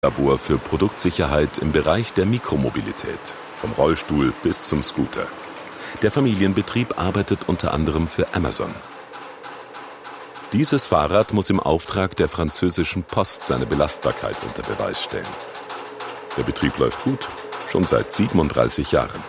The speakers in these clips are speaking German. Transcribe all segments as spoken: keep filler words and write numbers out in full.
Labor für Produktsicherheit im Bereich der Mikromobilität, vom Rollstuhl bis zum Scooter. Der Familienbetrieb arbeitet unter anderem für Amazon. Dieses Fahrrad muss im Auftrag der französischen Post seine Belastbarkeit unter Beweis stellen. Der Betrieb läuft gut, schon seit siebenunddreißig Jahren.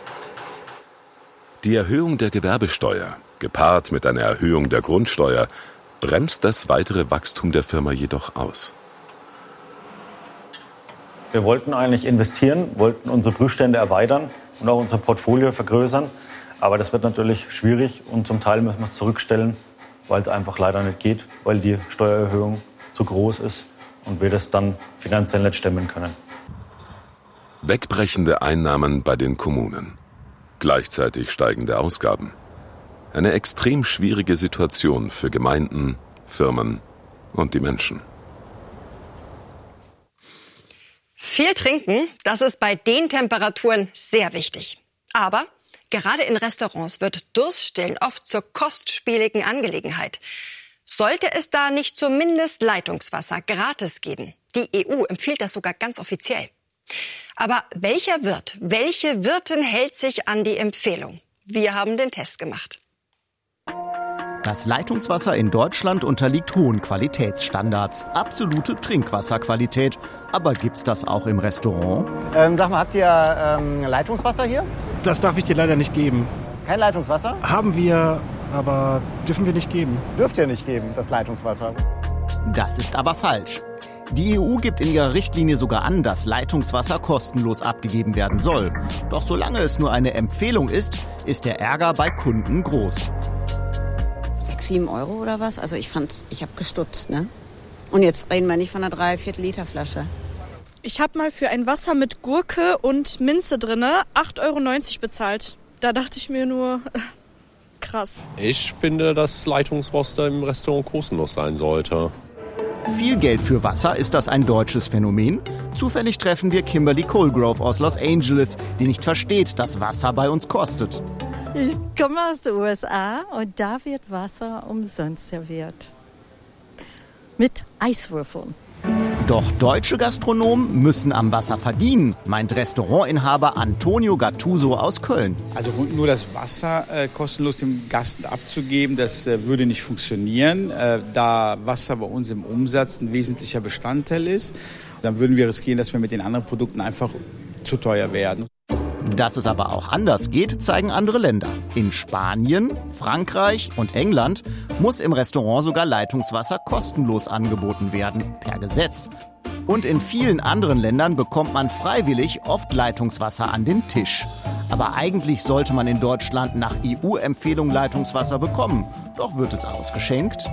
Die Erhöhung der Gewerbesteuer, gepaart mit einer Erhöhung der Grundsteuer, bremst das weitere Wachstum der Firma jedoch aus. Wir wollten eigentlich investieren, wollten unsere Prüfstände erweitern und auch unser Portfolio vergrößern. Aber das wird natürlich schwierig und zum Teil müssen wir es zurückstellen, weil es einfach leider nicht geht, weil die Steuererhöhung zu groß ist und wir das dann finanziell nicht stemmen können. Wegbrechende Einnahmen bei den Kommunen, gleichzeitig steigende Ausgaben. Eine extrem schwierige Situation für Gemeinden, Firmen und die Menschen. Viel trinken, das ist bei den Temperaturen sehr wichtig. Aber gerade in Restaurants wird Durststillen oft zur kostspieligen Angelegenheit. Sollte es da nicht zumindest Leitungswasser gratis geben? Die E U empfiehlt das sogar ganz offiziell. Aber welcher Wirt, welche Wirtin hält sich an die Empfehlung? Wir haben den Test gemacht. Das Leitungswasser in Deutschland unterliegt hohen Qualitätsstandards. Absolute Trinkwasserqualität. Aber gibt's das auch im Restaurant? Ähm, sag mal, habt ihr ähm, Leitungswasser hier? Das darf ich dir leider nicht geben. Kein Leitungswasser? Haben wir, aber dürfen wir nicht geben. Dürft ihr nicht geben, das Leitungswasser. Das ist aber falsch. Die E U gibt in ihrer Richtlinie sogar an, dass Leitungswasser kostenlos abgegeben werden soll. Doch solange es nur eine Empfehlung ist, ist der Ärger bei Kunden groß. sechs, sieben Euro oder was? Also ich fand, ich habe gestutzt, ne? Und jetzt reden wir nicht von einer dreiviertel Liter Flasche. Ich habe mal für ein Wasser mit Gurke und Minze drinne acht Euro neunzig bezahlt. Da dachte ich mir nur, äh, krass. Ich finde, dass Leitungswasser im Restaurant kostenlos sein sollte. Viel Geld für Wasser, ist das ein deutsches Phänomen? Zufällig treffen wir Kimberly Colgrove aus Los Angeles, die nicht versteht, dass Wasser bei uns kostet. Ich komme aus den U S A und da wird Wasser umsonst serviert. Mit Eiswürfeln. Doch deutsche Gastronomen müssen am Wasser verdienen, meint Restaurantinhaber Antonio Gattuso aus Köln. Also nur das Wasser äh, kostenlos dem Gast abzugeben, das äh, würde nicht funktionieren, äh, da Wasser bei uns im Umsatz ein wesentlicher Bestandteil ist. Dann würden wir riskieren, dass wir mit den anderen Produkten einfach zu teuer werden. Dass es aber auch anders geht, zeigen andere Länder. In Spanien, Frankreich und England muss im Restaurant sogar Leitungswasser kostenlos angeboten werden, per Gesetz. Und in vielen anderen Ländern bekommt man freiwillig oft Leitungswasser an den Tisch. Aber eigentlich sollte man in Deutschland nach E U-Empfehlung Leitungswasser bekommen. Doch wird es ausgeschenkt.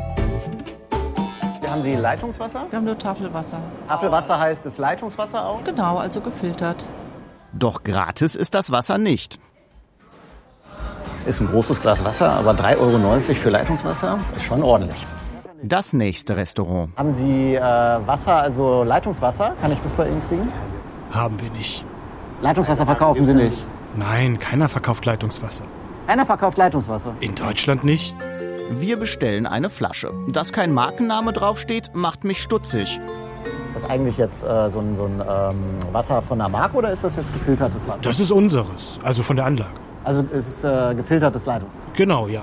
Haben Sie Leitungswasser? Wir haben nur Tafelwasser. Tafelwasser heißt es Leitungswasser auch? Genau, also gefiltert. Doch gratis ist das Wasser nicht. Ist ein großes Glas Wasser, aber drei Euro neunzig für Leitungswasser ist schon ordentlich. Das nächste Restaurant. Haben Sie äh, Wasser, also Leitungswasser? Kann ich das bei Ihnen kriegen? Haben wir nicht. Leitungswasser verkaufen Sie nicht? Nein, keiner verkauft Leitungswasser. Keiner verkauft Leitungswasser? In Deutschland nicht. Wir bestellen eine Flasche. Dass kein Markenname draufsteht, macht mich stutzig. Ist das eigentlich jetzt äh, so ein, so ein ähm, Wasser von der Marke oder ist das jetzt gefiltertes Wasser? Das ist unseres, also von der Anlage. Also es ist äh, gefiltertes Leitungswasser? Genau, ja.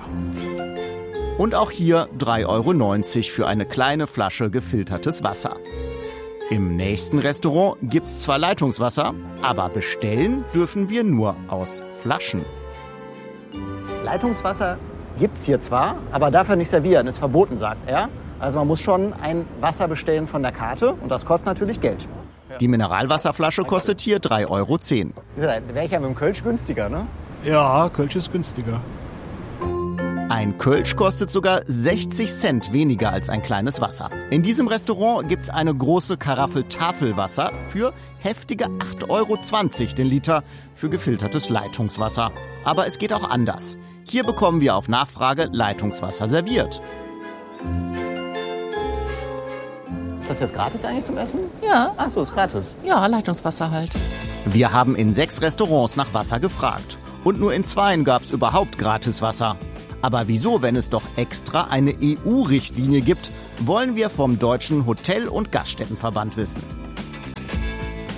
Und auch hier drei Euro neunzig für eine kleine Flasche gefiltertes Wasser. Im nächsten Restaurant gibt's zwar Leitungswasser, aber bestellen dürfen wir nur aus Flaschen. Leitungswasser gibt's hier zwar, aber darf er nicht servieren, ist verboten, sagt er. Also man muss schon ein Wasser bestellen von der Karte und das kostet natürlich Geld. Die Mineralwasserflasche kostet hier drei Euro zehn. Wäre ich ja mit dem Kölsch günstiger, ne? Ja, Kölsch ist günstiger. Ein Kölsch kostet sogar sechzig Cent weniger als ein kleines Wasser. In diesem Restaurant gibt's eine große Karaffel Tafelwasser für heftige acht Euro zwanzig den Liter für gefiltertes Leitungswasser. Aber es geht auch anders. Hier bekommen wir auf Nachfrage Leitungswasser serviert. Ist das jetzt gratis eigentlich zum Essen? Ja. Ach so, ist gratis. Ja, Leitungswasser halt. Wir haben in sechs Restaurants nach Wasser gefragt. Und nur in zweien gab's überhaupt Gratiswasser. Aber wieso, wenn es doch extra eine E U-Richtlinie gibt, wollen wir vom Deutschen Hotel- und Gaststättenverband wissen.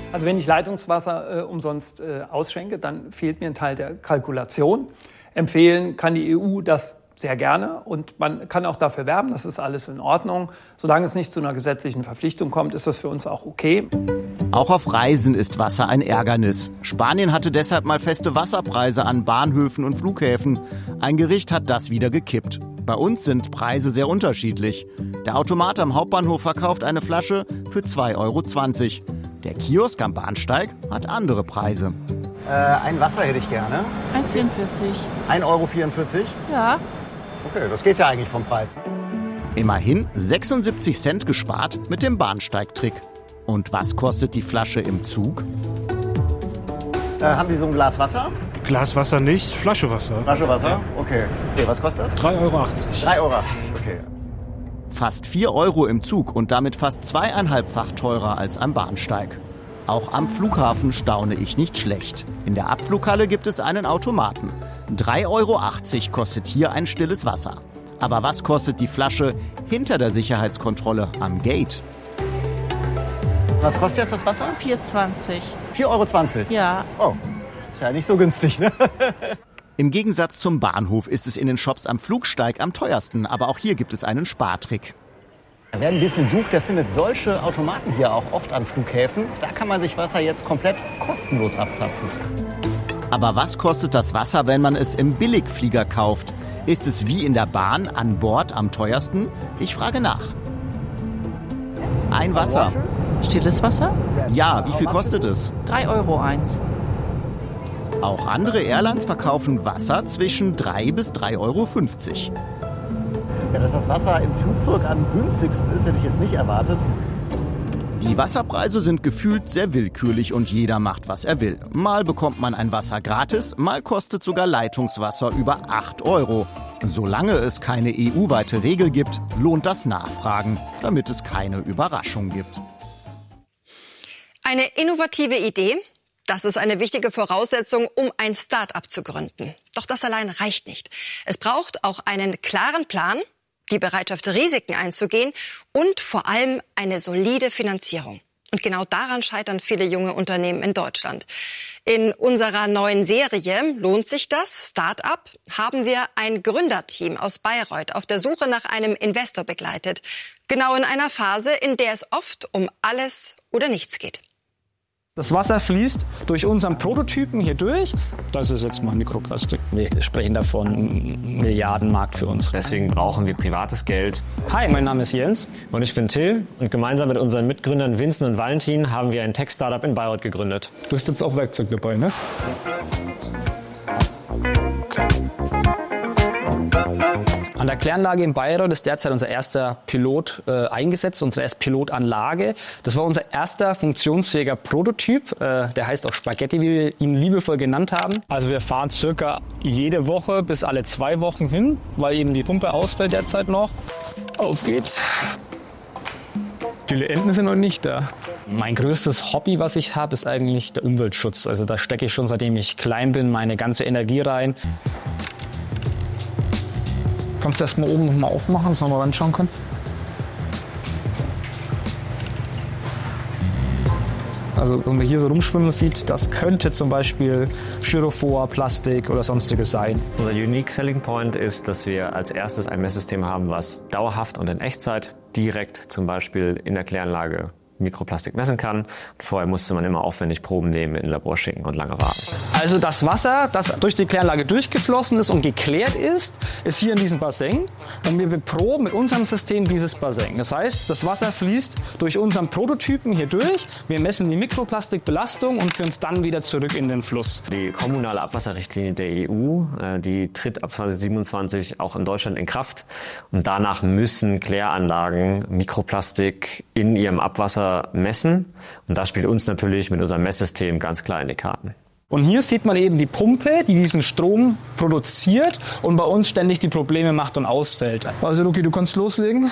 Also wenn ich Leitungswasser äh, umsonst äh, ausschenke, dann fehlt mir ein Teil der Kalkulation. Empfehlen kann die E U das sehr gerne und man kann auch dafür werben, das ist alles in Ordnung. Solange es nicht zu einer gesetzlichen Verpflichtung kommt, ist das für uns auch okay. Auch auf Reisen ist Wasser ein Ärgernis. Spanien hatte deshalb mal feste Wasserpreise an Bahnhöfen und Flughäfen. Ein Gericht hat das wieder gekippt. Bei uns sind Preise sehr unterschiedlich. Der Automat am Hauptbahnhof verkauft eine Flasche für zwei Euro zwanzig. Der Kiosk am Bahnsteig hat andere Preise. Äh, ein Wasser hätte ich gerne. eins Euro vierundvierzig. ein Euro vierundvierzig? Ja. Okay, das geht ja eigentlich vom Preis. Immerhin sechsundsiebzig Cent gespart mit dem Bahnsteigtrick. Und was kostet die Flasche im Zug? Äh, haben Sie so ein Glas Wasser? Glas Wasser nicht, Flasche Wasser. Flasche Wasser? Okay. Okay, was kostet das? drei Euro achtzig. drei Euro achtzig, okay. Fast vier Euro im Zug und damit fast zweieinhalbfach teurer als am Bahnsteig. Auch am Flughafen staune ich nicht schlecht. In der Abflughalle gibt es einen Automaten. drei Euro achtzig kostet hier ein stilles Wasser. Aber was kostet die Flasche hinter der Sicherheitskontrolle am Gate? Was kostet jetzt das Wasser? vier Euro zwanzig. vier Euro zwanzig? Ja. Oh, ist ja nicht so günstig, ne? Im Gegensatz zum Bahnhof ist es in den Shops am Flugsteig am teuersten. Aber auch hier gibt es einen Spartrick. Wer ein bisschen sucht, der findet solche Automaten hier auch oft an Flughäfen. Da kann man sich Wasser jetzt komplett kostenlos abzapfen. Aber was kostet das Wasser, wenn man es im Billigflieger kauft? Ist es wie in der Bahn an Bord am teuersten? Ich frage nach. Ein Wasser. Stilles Wasser? Ja, wie viel kostet es? drei Euro eins. Auch andere Airlines verkaufen Wasser zwischen drei bis drei Euro fünfzig. Ja, dass das Wasser im Flugzeug am günstigsten ist, hätte ich jetzt nicht erwartet. Die Wasserpreise sind gefühlt sehr willkürlich und jeder macht, was er will. Mal bekommt man ein Wasser gratis, mal kostet sogar Leitungswasser über acht Euro. Solange es keine E U-weite Regel gibt, lohnt das Nachfragen, damit es keine Überraschung gibt. Eine innovative Idee, das ist eine wichtige Voraussetzung, um ein Start-up zu gründen. Doch das allein reicht nicht. Es braucht auch einen klaren Plan, die Bereitschaft, Risiken einzugehen und vor allem eine solide Finanzierung. Und genau daran scheitern viele junge Unternehmen in Deutschland. In unserer neuen Serie Lohnt sich das? Start-up haben wir ein Gründerteam aus Bayreuth auf der Suche nach einem Investor begleitet. Genau in einer Phase, in der es oft um alles oder nichts geht. Das Wasser fließt durch unseren Prototypen hier durch. Das ist jetzt mal Mikroplastik. Wir sprechen davon einen Milliardenmarkt für uns. Deswegen brauchen wir privates Geld. Hi, mein Name ist Jens. Und ich bin Till. Und gemeinsam mit unseren Mitgründern Vincent und Valentin haben wir ein Tech-Startup in Bayreuth gegründet. Du hast jetzt auch Werkzeug dabei, ne? An der Kläranlage in Bayreuth ist derzeit unser erster Pilot äh, eingesetzt, unsere erste Pilotanlage. Das war unser erster funktionsfähiger Prototyp. Äh, der heißt auch Spaghetti, wie wir ihn liebevoll genannt haben. Also wir fahren circa jede Woche bis alle zwei Wochen hin, weil eben die Pumpe ausfällt derzeit noch. Auf geht's. Viele Enten sind noch nicht da. Mein größtes Hobby, was ich habe, ist eigentlich der Umweltschutz. Also da stecke ich schon, seitdem ich klein bin, meine ganze Energie rein. Kannst du erst mal oben noch mal aufmachen, dass wir mal reinschauen können? Also wenn man hier so rumschwimmen sieht, das könnte zum Beispiel Styrofor, Plastik oder sonstiges sein. Unser Unique Selling Point ist, dass wir als erstes ein Messsystem haben, was dauerhaft und in Echtzeit direkt zum Beispiel in der Kläranlage Mikroplastik messen kann. Vorher musste man immer aufwendig Proben nehmen, in ein Labor schicken und lange warten. Also das Wasser, das durch die Kläranlage durchgeflossen ist und geklärt ist, ist hier in diesem Bassin. Und wir beproben mit unserem System dieses Bassin. Das heißt, das Wasser fließt durch unseren Prototypen hier durch. Wir messen die Mikroplastikbelastung und führen es dann wieder zurück in den Fluss. Die kommunale Abwasserrichtlinie der E U, die tritt ab zwanzig siebenundzwanzig auch in Deutschland in Kraft. Und danach müssen Kläranlagen Mikroplastik in ihrem Abwasser messen. Und das spielt uns natürlich mit unserem Messsystem ganz klar in die Karten. Und hier sieht man eben die Pumpe, die diesen Strom produziert und bei uns ständig die Probleme macht und ausfällt. Also Luki, du kannst loslegen.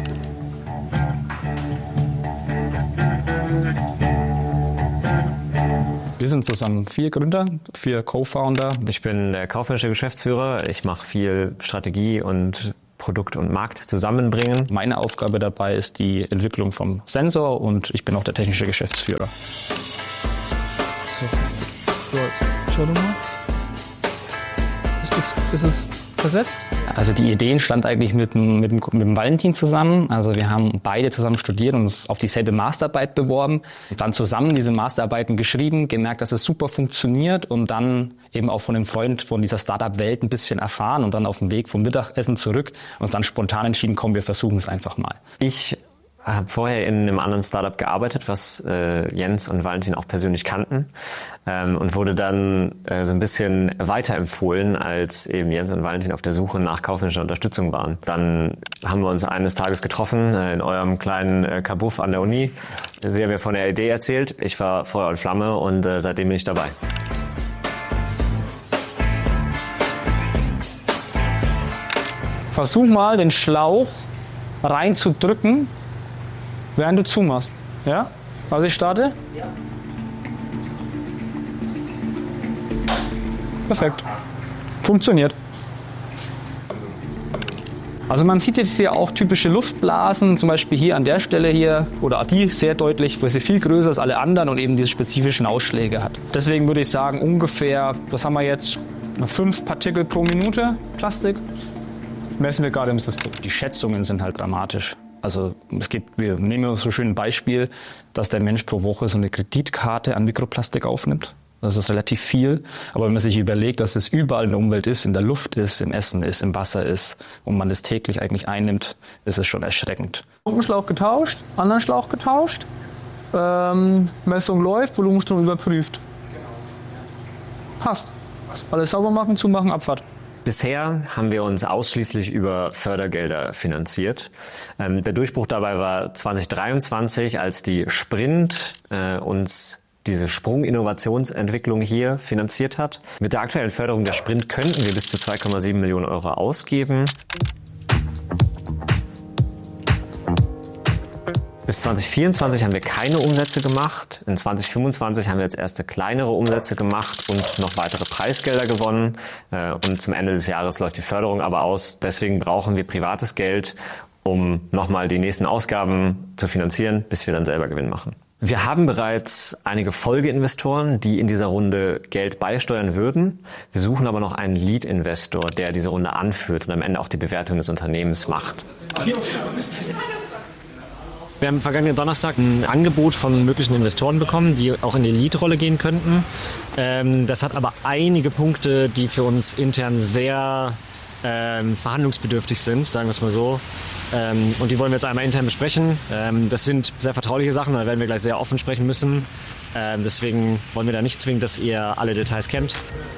Wir sind zusammen vier Gründer, vier Co-Founder. Ich bin der kaufmännische Geschäftsführer. Ich mache viel Strategie und Produkt und Markt zusammenbringen. Meine Aufgabe dabei ist die Entwicklung vom Sensor und ich bin auch der technische Geschäftsführer. So, so schau doch mal. Ist es, ist es versetzt? Also die Idee stand eigentlich mit, mit, mit dem Valentin zusammen. Also wir haben beide zusammen studiert und uns auf dieselbe Masterarbeit beworben. Dann zusammen diese Masterarbeiten geschrieben, gemerkt, dass es super funktioniert und dann eben auch von einem Freund von dieser Startup-Welt ein bisschen erfahren und dann auf dem Weg vom Mittagessen zurück uns dann spontan entschieden, komm, wir versuchen es einfach mal. Ich habe vorher in einem anderen Startup gearbeitet, was äh, Jens und Valentin auch persönlich kannten, ähm, und wurde dann äh, so ein bisschen weiterempfohlen, als eben Jens und Valentin auf der Suche nach kaufmännischer Unterstützung waren. Dann haben wir uns eines Tages getroffen äh, in eurem kleinen äh, Kabuff an der Uni. Sie haben mir von der Idee erzählt, ich war Feuer und Flamme und äh, seitdem bin ich dabei. Versuch mal, den Schlauch reinzudrücken, während du zumachst. Ja? Also ich starte? Ja. Perfekt. Funktioniert. Also man sieht jetzt hier auch typische Luftblasen, zum Beispiel hier an der Stelle hier, oder die sehr deutlich, weil sie viel größer als alle anderen und eben diese spezifischen Ausschläge hat. Deswegen würde ich sagen, ungefähr, was haben wir jetzt, fünf Partikel pro Minute Plastik, messen wir gerade im System. Die Schätzungen sind halt dramatisch. Also es gibt, wir nehmen uns so schön ein Beispiel, dass der Mensch pro Woche so eine Kreditkarte an Mikroplastik aufnimmt. Das ist relativ viel. Aber wenn man sich überlegt, dass es überall in der Umwelt ist, in der Luft ist, im Essen ist, im Wasser ist und man es täglich eigentlich einnimmt, ist es schon erschreckend. Schlauch getauscht, anderen Schlauch getauscht, ähm, Messung läuft, Volumenstrom überprüft. Passt. Alles sauber machen, zumachen, Abfahrt. Bisher haben wir uns ausschließlich über Fördergelder finanziert. Ähm, der Durchbruch dabei war zwanzig dreiundzwanzig, als die Sprint äh, uns diese Sprung-Innovationsentwicklung hier finanziert hat. Mit der aktuellen Förderung der Sprint könnten wir bis zu zwei Komma sieben Millionen Euro ausgeben. Bis zwanzig vierundzwanzig haben wir keine Umsätze gemacht. In zwanzig fünfundzwanzig haben wir jetzt erste kleinere Umsätze gemacht und noch weitere Preisgelder gewonnen. Und zum Ende des Jahres läuft die Förderung aber aus. Deswegen brauchen wir privates Geld, um nochmal die nächsten Ausgaben zu finanzieren, bis wir dann selber Gewinn machen. Wir haben bereits einige Folgeinvestoren, die in dieser Runde Geld beisteuern würden. Wir suchen aber noch einen Lead-Investor, der diese Runde anführt und am Ende auch die Bewertung des Unternehmens macht. Wir haben vergangenen Donnerstag ein Angebot von möglichen Investoren bekommen, die auch in die Lead-Rolle gehen könnten. Ähm, das hat aber einige Punkte, die für uns intern sehr ähm, verhandlungsbedürftig sind, sagen wir es mal so. Ähm, und die wollen wir jetzt einmal intern besprechen. Ähm, das sind sehr vertrauliche Sachen, da werden wir gleich sehr offen sprechen müssen. Ähm, deswegen wollen wir da nicht zwingen, dass ihr alle Details kennt.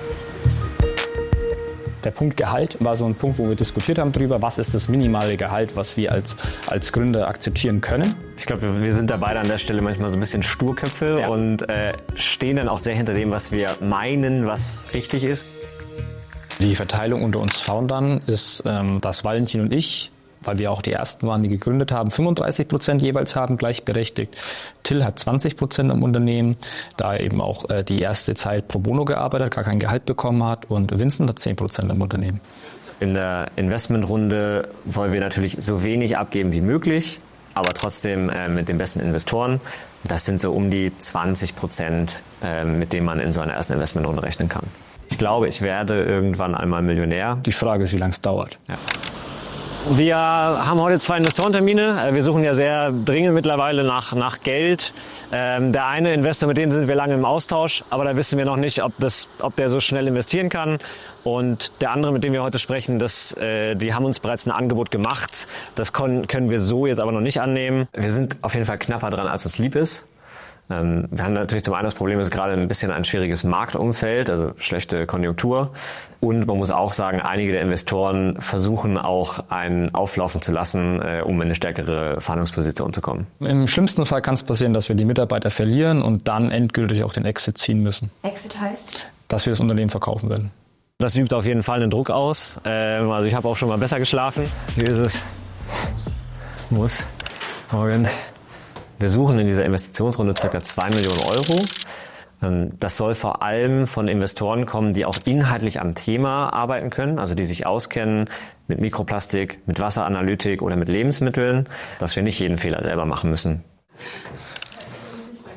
Der Punkt Gehalt war so ein Punkt, wo wir diskutiert haben darüber, was ist das minimale Gehalt, was wir als, als Gründer akzeptieren können. Ich glaube, wir, wir sind da beide an der Stelle manchmal so ein bisschen Sturköpfe, ja, und äh, stehen dann auch sehr hinter dem, was wir meinen, was richtig ist. Die Verteilung unter uns Foundern ist, ähm, dass Valentin und ich, weil wir auch die Ersten waren, die gegründet haben, fünfunddreißig Prozent jeweils haben, gleichberechtigt. Till hat zwanzig Prozent am Unternehmen, da er eben auch äh, die erste Zeit pro bono gearbeitet hat, gar kein Gehalt bekommen hat. Und Vincent hat zehn Prozent am Unternehmen. In der Investmentrunde wollen wir natürlich so wenig abgeben wie möglich, aber trotzdem äh, mit den besten Investoren. Das sind so um die zwanzig Prozent, äh, mit denen man in so einer ersten Investmentrunde rechnen kann. Ich glaube, ich werde irgendwann einmal Millionär. Die Frage ist, wie lange es dauert. Ja. Wir haben heute zwei Investorentermine. Wir suchen ja sehr dringend mittlerweile nach, nach Geld. Ähm, der eine Investor, mit dem sind wir lange im Austausch, aber da wissen wir noch nicht, ob, das, ob der so schnell investieren kann. Und der andere, mit dem wir heute sprechen, das, äh, die haben uns bereits ein Angebot gemacht. Das können, können wir so jetzt aber noch nicht annehmen. Wir sind auf jeden Fall knapper dran, als uns lieb ist. Ähm, wir haben natürlich zum einen das Problem, es ist gerade ein bisschen ein schwieriges Marktumfeld, also schlechte Konjunktur. Und man muss auch sagen, einige der Investoren versuchen auch einen auflaufen zu lassen, äh, um in eine stärkere Verhandlungsposition zu kommen. Im schlimmsten Fall kann es passieren, dass wir die Mitarbeiter verlieren und dann endgültig auch den Exit ziehen müssen. Exit heißt? Dass wir das Unternehmen verkaufen werden. Das übt auf jeden Fall einen Druck aus. Ähm, also ich habe auch schon mal besser geschlafen. Wie ist es? Muss. Morgen. Wir suchen in dieser Investitionsrunde ca. zwei Millionen Euro. Das soll vor allem von Investoren kommen, die auch inhaltlich am Thema arbeiten können, also die sich auskennen mit Mikroplastik, mit Wasseranalytik oder mit Lebensmitteln, dass wir nicht jeden Fehler selber machen müssen.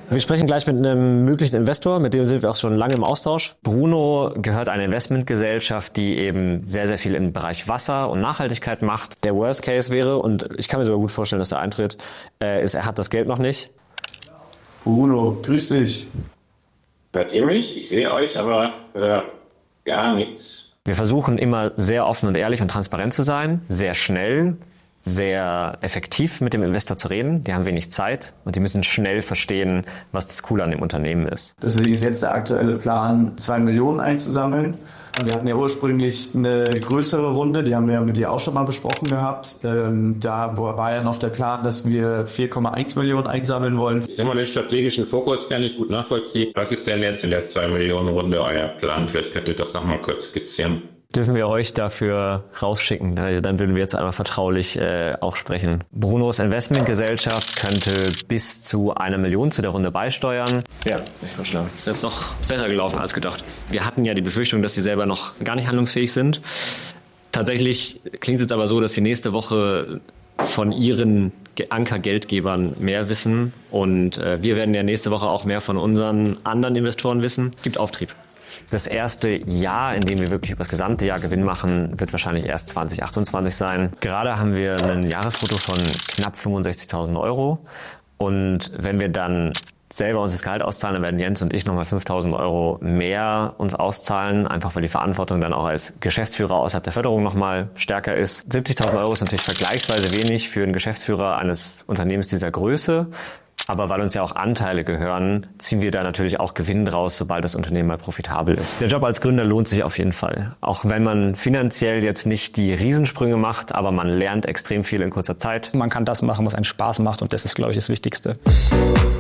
Wir sprechen gleich mit einem möglichen Investor, mit dem sind wir auch schon lange im Austausch. Bruno gehört einer Investmentgesellschaft, die eben sehr, sehr viel im Bereich Wasser und Nachhaltigkeit macht. Der Worst Case wäre, und ich kann mir sogar gut vorstellen, dass er eintritt, äh, ist, er hat das Geld noch nicht. Bruno, grüß dich. Hört ihr mich? Ich sehe euch, aber äh, gar nichts. Wir versuchen immer sehr offen und ehrlich und transparent zu sein, sehr schnell, sehr effektiv mit dem Investor zu reden. Die haben wenig Zeit und die müssen schnell verstehen, was das Coole an dem Unternehmen ist. Deswegen ist jetzt der aktuelle Plan, zwei Millionen einzusammeln. Wir hatten ja ursprünglich eine größere Runde, die haben wir mit dir auch schon mal besprochen gehabt. Da war ja noch der Plan, dass wir vier Komma eins Millionen einsammeln wollen. Ich sag mal, den strategischen Fokus kann ich gut nachvollziehen. Was ist denn jetzt in der zwei Millionen Runde euer Plan? Vielleicht könnt ihr das noch mal kurz skizzieren. Dürfen wir euch dafür rausschicken? Dann würden wir jetzt einmal vertraulich äh, auch sprechen. Brunos Investmentgesellschaft könnte bis zu einer Million zu der Runde beisteuern. Ja, ich vorschlage. Ist jetzt noch besser gelaufen als gedacht. Wir hatten ja die Befürchtung, dass sie selber noch gar nicht handlungsfähig sind. Tatsächlich klingt es jetzt aber so, dass sie nächste Woche von ihren Ankergeldgebern mehr wissen. Und äh, wir werden ja nächste Woche auch mehr von unseren anderen Investoren wissen. Gibt Auftrieb. Das erste Jahr, in dem wir wirklich über das gesamte Jahr Gewinn machen, wird wahrscheinlich erst zwanzig achtundzwanzig sein. Gerade haben wir ein Jahresbrutto von knapp fünfundsechzigtausend Euro. Und wenn wir dann selber uns das Gehalt auszahlen, dann werden Jens und ich nochmal fünftausend Euro mehr uns auszahlen, einfach weil die Verantwortung dann auch als Geschäftsführer außerhalb der Förderung nochmal stärker ist. siebzigtausend Euro ist natürlich vergleichsweise wenig für einen Geschäftsführer eines Unternehmens dieser Größe. Aber weil uns ja auch Anteile gehören, ziehen wir da natürlich auch Gewinn raus, sobald das Unternehmen mal profitabel ist. Der Job als Gründer lohnt sich auf jeden Fall. Auch wenn man finanziell jetzt nicht die Riesensprünge macht, aber man lernt extrem viel in kurzer Zeit. Man kann das machen, was einen Spaß macht und das ist, glaube ich, das Wichtigste.